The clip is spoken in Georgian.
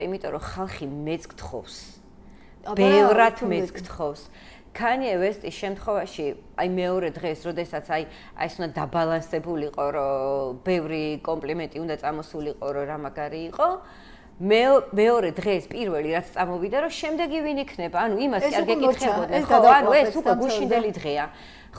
იმიტომ რომ ხალხი მეც გთხოვს. ბევრად მეც გთხოვს. Kanye West-ის შემთხვევაში, აი მეორე დღეს, როდესაც აი ეს უნდა დაბალანსებულიყო, რომ ბევრი კომპლიმენტი უნდა წამოსულიყო, რომ რა მაგარი იყო. მეორე დღეს პირველი რაც წამოვიდა, რომ შემდეგი ვინ იქნება? ანუ იმას კი არ გეკითხებოდნენ, ხო, ანუ ეს უკვე გუშინდელი დღეა.